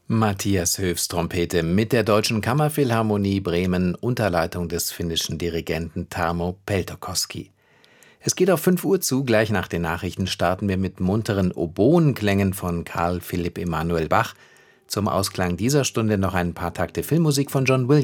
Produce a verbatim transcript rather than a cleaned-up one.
Matthias Höfs Trompete mit der Deutschen Kammerphilharmonie Bremen unter Leitung des finnischen Dirigenten Tarmo Peltokoski. Es geht auf fünf Uhr zu, gleich nach den Nachrichten starten wir mit munteren Oboenklängen von Carl Philipp Emanuel Bach. Zum Ausklang dieser Stunde noch ein paar Takte Filmmusik von John Williams.